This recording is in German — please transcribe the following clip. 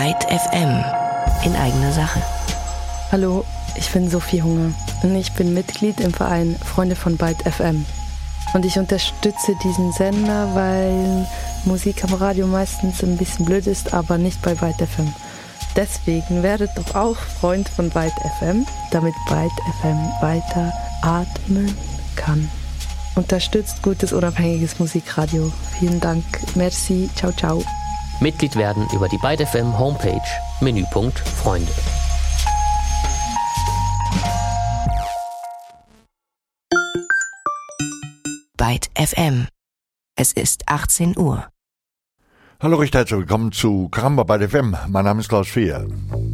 Byte FM in eigener Sache. Hallo, ich bin Sophie Hunger und ich bin Mitglied im Verein Freunde von Byte FM. Und ich unterstütze diesen Sender, weil Musik am Radio meistens ein bisschen blöd ist, aber nicht bei Byte FM. Deswegen werdet doch auch Freund von Byte FM, damit Byte FM weiter atmen kann. Unterstützt gutes, unabhängiges Musikradio. Vielen Dank. Merci. Ciao, ciao. Mitglied werden über die Byte FM Homepage, Menüpunkt Freunde. Byte FM. Es ist 18 Uhr. Hallo, recht herzlich willkommen zu Karamba Byte FM. Mein Name ist Klaus Fehr.